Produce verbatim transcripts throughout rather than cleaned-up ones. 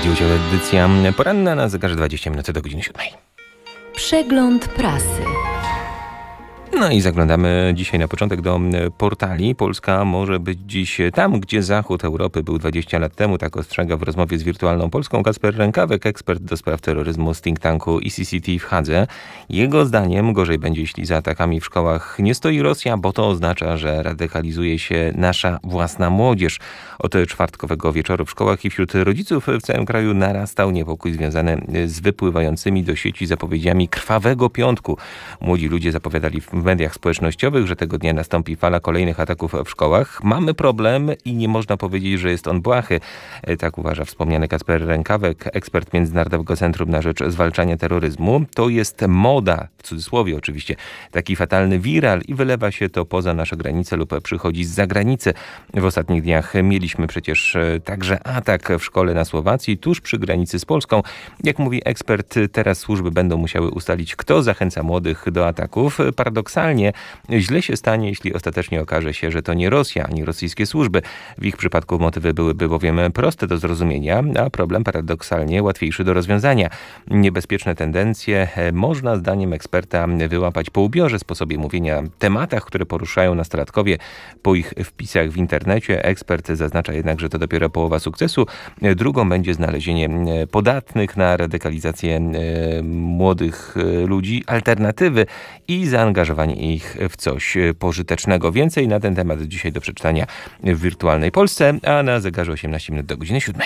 Radiu Edycja poranna na zegarze dwadzieścia minut do godziny siódmej. Przegląd prasy. No i zaglądamy dzisiaj na początek do portali. Polska może być dziś tam, gdzie zachód Europy był dwadzieścia lat temu. Tak ostrzega w rozmowie z Wirtualną Polską Kacper Rękawek, ekspert do spraw terroryzmu z think tanku E C C T w Hadze. Jego zdaniem gorzej będzie, jeśli za atakami w szkołach nie stoi Rosja, bo to oznacza, że radykalizuje się nasza własna młodzież. Od czwartkowego wieczoru w szkołach i wśród rodziców w całym kraju narastał niepokój związany z wypływającymi do sieci zapowiedziami krwawego piątku. Młodzi ludzie zapowiadali w mediach społecznościowych, że tego dnia nastąpi fala kolejnych ataków w szkołach. Mamy problem i nie można powiedzieć, że jest on błahy. Tak uważa wspomniany Kacper Rękawek, ekspert Międzynarodowego Centrum na Rzecz Zwalczania Terroryzmu. To jest moda, w cudzysłowie oczywiście, taki fatalny wiral i wylewa się to poza nasze granice lub przychodzi z zagranicy. W ostatnich dniach mieliśmy przecież także atak w szkole na Słowacji, tuż przy granicy z Polską. Jak mówi ekspert, teraz służby będą musiały ustalić, kto zachęca młodych do ataków. Paradoksalnie źle się stanie, jeśli ostatecznie okaże się, że to nie Rosja, ani rosyjskie służby. W ich przypadku motywy byłyby bowiem proste do zrozumienia, a problem paradoksalnie łatwiejszy do rozwiązania. Niebezpieczne tendencje można, zdaniem eksperta, wyłapać po ubiorze, sposobie mówienia, tematach, które poruszają nastolatkowie po ich wpisach w internecie. Ekspert zaznacza jednak, że to dopiero połowa sukcesu. Drugą będzie znalezienie podatnych na radykalizację młodych ludzi alternatywy i zaangażowanie ich w coś pożytecznego. Więcej na ten temat dzisiaj do przeczytania w Wirtualnej Polsce, a na zegarze osiemnaście minut do godziny siódmej.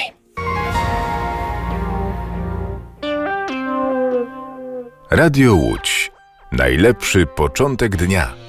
Radio Łódź. Najlepszy początek dnia.